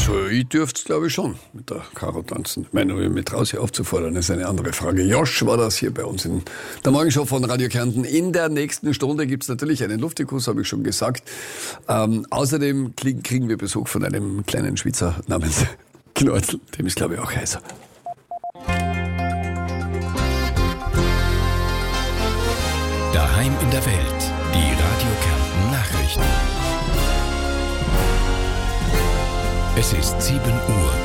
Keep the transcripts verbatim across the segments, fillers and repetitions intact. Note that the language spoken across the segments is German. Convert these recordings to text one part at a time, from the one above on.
Also ich dürfte es glaube ich schon mit der Caro tanzen. Ich meine, mit raus hier aufzufordern, ist eine andere Frage. Josh war das hier bei uns in der Morgenshow von Radio Kärnten. In der nächsten Stunde gibt es natürlich einen Luftikus, habe ich schon gesagt. Ähm, außerdem kriegen wir Besuch von einem kleinen Schweizer namens Knorzel. Dem ist glaube ich auch heißer. Daheim in der Welt. Die Radio Kärnten Nachrichten. Es ist sieben Uhr.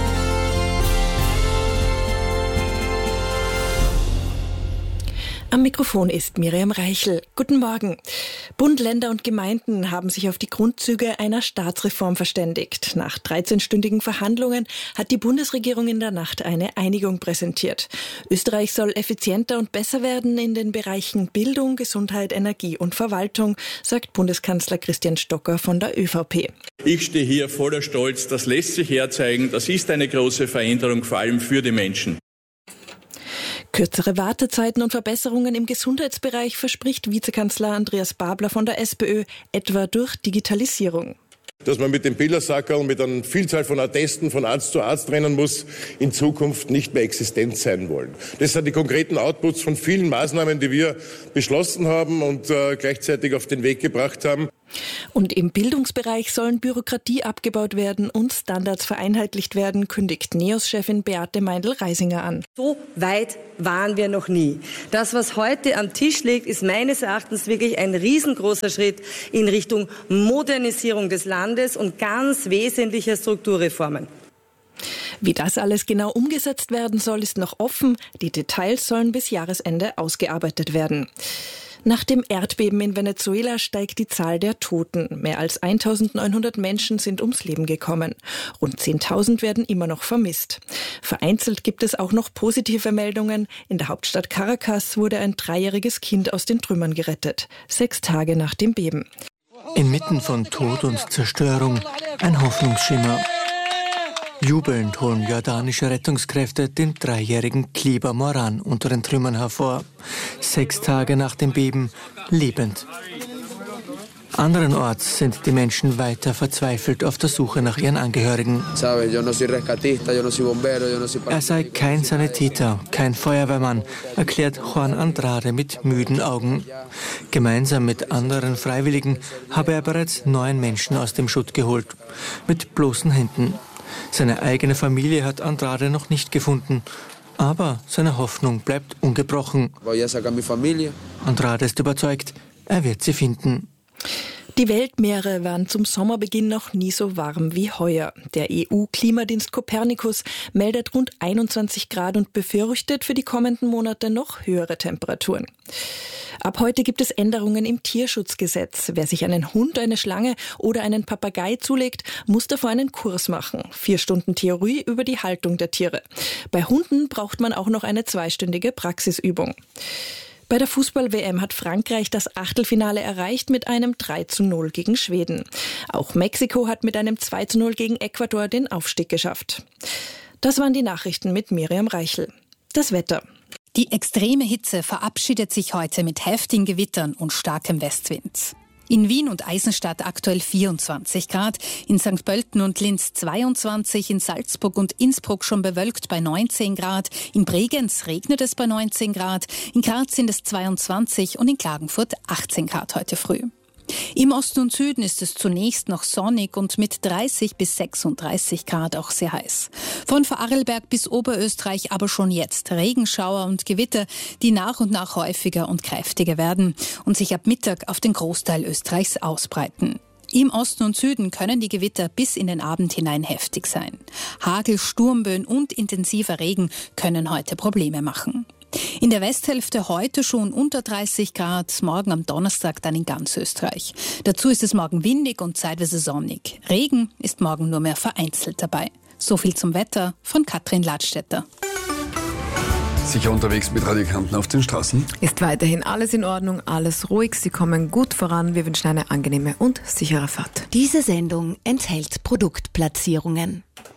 Am Mikrofon ist Miriam Reichel. Guten Morgen. Bund, Länder und Gemeinden haben sich auf die Grundzüge einer Staatsreform verständigt. Nach dreizehnstündigen Verhandlungen hat die Bundesregierung in der Nacht eine Einigung präsentiert. Österreich soll effizienter und besser werden in den Bereichen Bildung, Gesundheit, Energie und Verwaltung, sagt Bundeskanzler Christian Stocker von der ÖVP. Ich stehe hier voller Stolz. Das lässt sich herzeigen. Das ist eine große Veränderung, vor allem für die Menschen. Kürzere Wartezeiten und Verbesserungen im Gesundheitsbereich verspricht Vizekanzler Andreas Babler von der SPÖ, etwa durch Digitalisierung. Dass man mit dem Bildersackerl, mit einer Vielzahl von Attesten von Arzt zu Arzt rennen muss, in Zukunft nicht mehr existent sein wollen. Das sind die konkreten Outputs von vielen Maßnahmen, die wir beschlossen haben und äh, gleichzeitig auf den Weg gebracht haben. Und im Bildungsbereich sollen Bürokratie abgebaut werden und Standards vereinheitlicht werden, kündigt NEOS-Chefin Beate Meindl-Reisinger an. So weit waren wir noch nie. Das, was heute am Tisch liegt, ist meines Erachtens wirklich ein riesengroßer Schritt in Richtung Modernisierung des Landes und ganz wesentlicher Strukturreformen. Wie das alles genau umgesetzt werden soll, ist noch offen. Die Details sollen bis Jahresende ausgearbeitet werden. Nach dem Erdbeben in Venezuela steigt die Zahl der Toten. Mehr als eintausendneunhundert Menschen sind ums Leben gekommen. Rund zehntausend werden immer noch vermisst. Vereinzelt gibt es auch noch positive Meldungen. In der Hauptstadt Caracas wurde ein dreijähriges Kind aus den Trümmern gerettet. Sechs Tage nach dem Beben. Inmitten von Tod und Zerstörung ein Hoffnungsschimmer. Jubelnd holen jordanische Rettungskräfte den dreijährigen Kliber Moran unter den Trümmern hervor. Sechs Tage nach dem Beben lebend. Anderenorts sind die Menschen weiter verzweifelt auf der Suche nach ihren Angehörigen. Er sei kein Sanitäter, kein Feuerwehrmann, erklärt Juan Andrade mit müden Augen. Gemeinsam mit anderen Freiwilligen habe er bereits neun Menschen aus dem Schutt geholt. Mit bloßen Händen. Seine eigene Familie hat Andrade noch nicht gefunden. Aber seine Hoffnung bleibt ungebrochen. Andrade ist überzeugt, er wird sie finden. Die Weltmeere waren zum Sommerbeginn noch nie so warm wie heuer. Der E U-Klimadienst Copernicus meldet rund einundzwanzig Grad und befürchtet für die kommenden Monate noch höhere Temperaturen. Ab heute gibt es Änderungen im Tierschutzgesetz. Wer sich einen Hund, eine Schlange oder einen Papagei zulegt, muss davor einen Kurs machen. Vier Stunden Theorie über die Haltung der Tiere. Bei Hunden braucht man auch noch eine zweistündige Praxisübung. Bei der Fußball-W M hat Frankreich das Achtelfinale erreicht mit einem drei zu null gegen Schweden. Auch Mexiko hat mit einem zwei zu null gegen Ecuador den Aufstieg geschafft. Das waren die Nachrichten mit Miriam Reichel. Das Wetter. Die extreme Hitze verabschiedet sich heute mit heftigen Gewittern und starkem Westwind. In Wien und Eisenstadt aktuell vierundzwanzig Grad, in Sankt Pölten und Linz zweiundzwanzig, in Salzburg und Innsbruck schon bewölkt bei neunzehn Grad, in Bregenz regnet es bei neunzehn Grad, in Graz sind es zweiundzwanzig und in Klagenfurt achtzehn Grad heute früh. Im Osten und Süden ist es zunächst noch sonnig und mit dreißig bis sechsunddreißig Grad auch sehr heiß. Von Vorarlberg bis Oberösterreich aber schon jetzt Regenschauer und Gewitter, die nach und nach häufiger und kräftiger werden und sich ab Mittag auf den Großteil Österreichs ausbreiten. Im Osten und Süden können die Gewitter bis in den Abend hinein heftig sein. Hagel, Sturmböen und intensiver Regen können heute Probleme machen. In der Westhälfte heute schon unter dreißig Grad, morgen am Donnerstag dann in ganz Österreich. Dazu ist es morgen windig und zeitweise sonnig. Regen ist morgen nur mehr vereinzelt dabei. So viel zum Wetter von Katrin Ladstätter. Sicher unterwegs mit Radio Kärnten auf den Straßen? Ist weiterhin alles in Ordnung, alles ruhig. Sie kommen gut voran. Wir wünschen eine angenehme und sichere Fahrt. Diese Sendung enthält Produktplatzierungen.